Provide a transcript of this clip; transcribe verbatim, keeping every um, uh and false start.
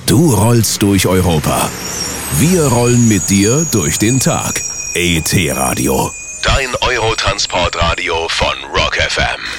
Du rollst durch Europa. Wir rollen mit dir durch den Tag. E T Radio. Dein Eurotransportradio von Rock F M.